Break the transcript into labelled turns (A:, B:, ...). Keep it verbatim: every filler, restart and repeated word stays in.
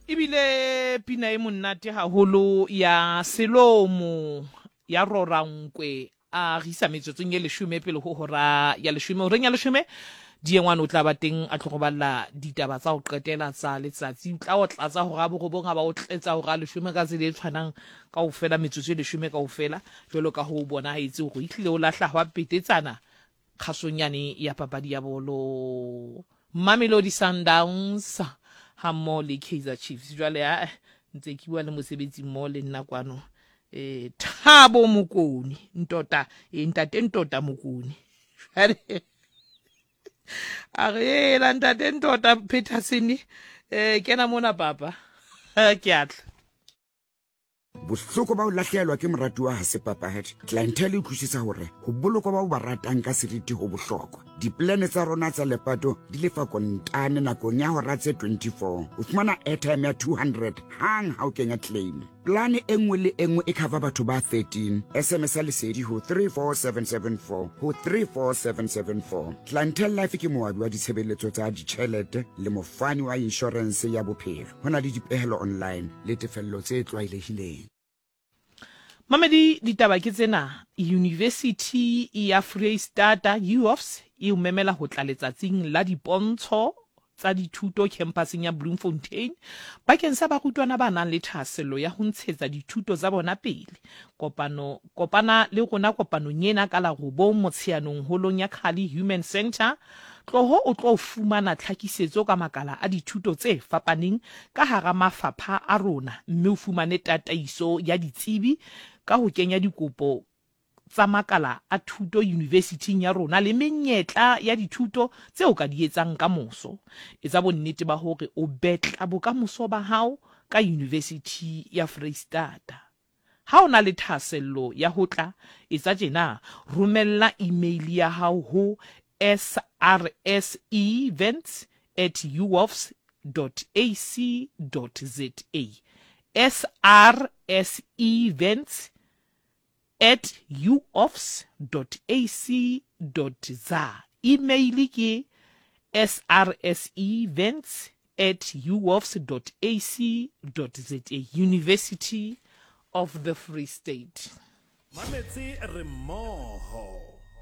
A: Ibile pina e monate haholo ya Selomo ya Rorankwe a gisa metsotsong ye leshome pele ho hora ya leshome o reng ya leshome diengwana o tla ba teng a tlhogoballa ditaba tsa ho qetela tsa letsatsi o tla o tlatsa ho ga borobong ba o tletsa ho ga leshome ka tsela e tshwanang ka ho fela metsotso e leshome ka ho fela jwalo ka ho bona ha etse ho ihlile o lahla hwa petetsana khasonyane ya papadi ya bolo Mamelodi Sundowns ha mo le Kaizer Chiefs jwale ha ntse ke bua le mosebetsi mo le nna kwano eh Thabo Mokoni ntota e ntate ntota Mokoni are la ntate ntota Peterson eh kena mona papa ke atla
B: bohloko ba o lahlehelwa ke moratuwa ha se papahadi clientele e utlwisisa hore ho bolokwa ba o ba ratang ka seriti ho bohlokwa diplane tsa rona tsa lepato di lefa kontane nakong ya hora tse twenty-four o fumana airtime ya two hundred hang ha o kenya claim plane e nngwe le e nngwe e cover batho ba thirteen sms ya lesedi ho three four seven seven four ho three four seven seven four clientele life ke moabi wa ditshebeletso tsa ditjhelete le mofani wa insurance ya bophelo hona le dipehelo online le tefello tse tlwaelehileng.
A: Mamedi ditaba ke tsena University ya Freistata U O F S e umemela ho tla letsatsing la dipontsho tsa dithuto campuseng ya Bloemfontein bakeng sa barutwana ba nang le thahaselo ya ho ntshetsa dithuto tsa bona pele kopano kopana le rona kopano nyena ka la robo motshianong holong ya Khali Human Center tloho o tlo fumana tlhakisetso ka makala a dithuto tse fapaneng ka hara mafapha a rona mme o fumane tataiso ya ditsebi ka ho kenya dikopo tsa makala a thuto university ya rona le menyetla ya dithuto tseo ka di etsang ka moso etsa bonnete ba hore o betla bokamoso ba hao ka University ya Freistata ha o na le thasello ya ho tla etsa tjena romella email ya hao ho s r s events at u o f s dot a c dot z a s r s events at u o f s dot a c dot za email ke s r s events at u o f s dot a c dot z a University of the Free State.
C: Mametsi re mmoho